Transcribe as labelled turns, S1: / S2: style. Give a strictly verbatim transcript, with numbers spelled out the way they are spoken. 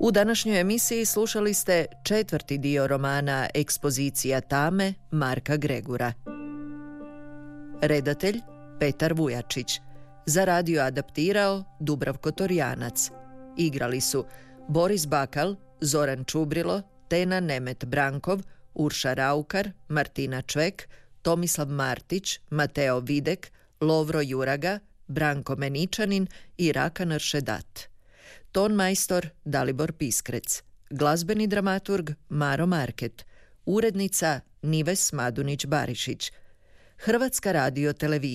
S1: U današnjoj emisiji slušali ste četvrti dio romana Ekspozicija tame Marka Gregura. Redatelj Petar Vujačić. Za radio adaptirao Dubravko Torjanac. Igrali su Boris Bakal, Zoran Čubrilo, Tena Nemet Brankov, Urša Raukar, Martina Čvek, Tomislav Martić, Mateo Videk, Lovro Juraga, Branko Meničanin i Rakan Ršedat. Ton majstor Dalibor Piskrec. Glazbeni dramaturg Maro Market. Urednica Nives Madunić-Barišić. Hrvatska radio televizija.